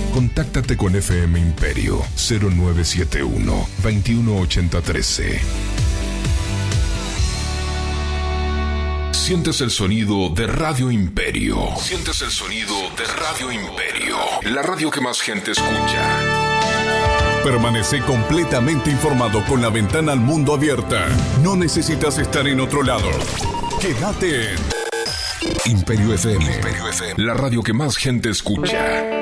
Contáctate con FM Imperio 0971 218013. Sientes el sonido de Radio Imperio. Sientes el sonido de Radio Imperio. La radio que más gente escucha. Permanece completamente informado con la ventana al mundo abierta. No necesitas estar en otro lado. Quédate en Imperio FM. La radio que más gente escucha.